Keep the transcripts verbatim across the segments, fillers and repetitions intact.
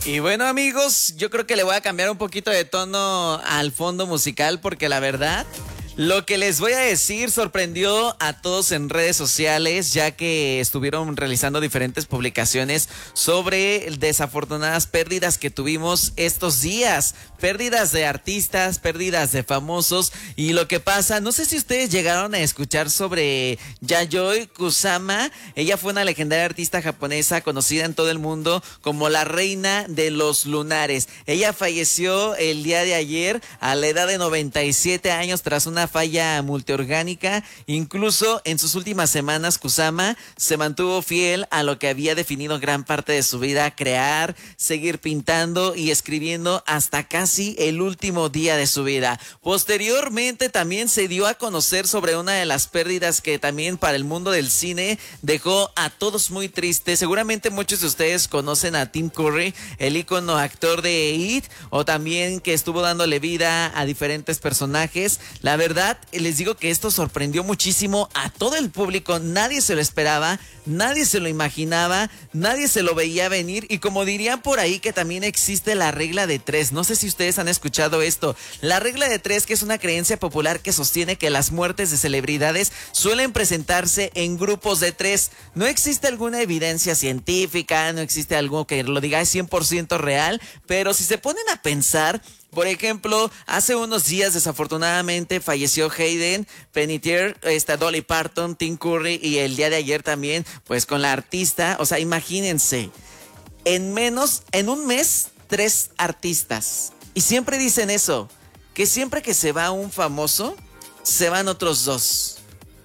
Y bueno, amigos, yo creo que le voy a cambiar un poquito de tono al fondo musical porque la verdad, lo que les voy a decir sorprendió a todos en redes sociales, ya que estuvieron realizando diferentes publicaciones sobre desafortunadas pérdidas que tuvimos estos días. Pérdidas de artistas, pérdidas de famosos. Y lo que pasa, no sé si ustedes llegaron a escuchar sobre Yayoi Kusama. Ella fue una legendaria artista japonesa conocida en todo el mundo como la reina de los lunares. Ella falleció el día de ayer a la edad de noventa y siete años tras una falla multiorgánica. Incluso en sus últimas semanas, Kusama se mantuvo fiel a lo que había definido gran parte de su vida: crear, seguir pintando y escribiendo hasta casi el último día de su vida. Posteriormente también se dio a conocer sobre una de las pérdidas que también para el mundo del cine dejó a todos muy tristes. Seguramente muchos de ustedes conocen a Tim Curry, el ícono actor de It, o también que estuvo dándole vida a diferentes personajes. La verdad, les digo que esto sorprendió muchísimo a todo el público. Nadie se lo esperaba, nadie se lo imaginaba, nadie se lo veía venir. Y como dirían por ahí, que también existe la regla de tres. No sé si ustedes han escuchado esto. La regla de tres, que es una creencia popular que sostiene que las muertes de celebridades suelen presentarse en grupos de tres. No existe alguna evidencia científica, no existe algo que lo diga es cien por ciento real, pero si se ponen a pensar, por ejemplo, hace unos días desafortunadamente falleció Hayden Panettiere, esta Dolly Parton, Tim Curry, y el día de ayer también, pues con la artista. O sea, imagínense, en menos, en un mes, tres artistas. Y siempre dicen eso, que siempre que se va un famoso, se van otros dos.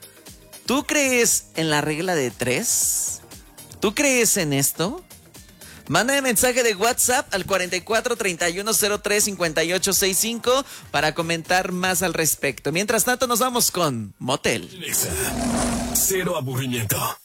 ¿Tú crees en la regla de tres? ¿Tú crees en esto? Mándame mensaje de WhatsApp al cuarenta y cuatro, treinta y uno, cero tres, cincuenta y ocho sesenta y cinco para comentar más al respecto. Mientras tanto, nos vamos con Motel. Cero aburrimiento.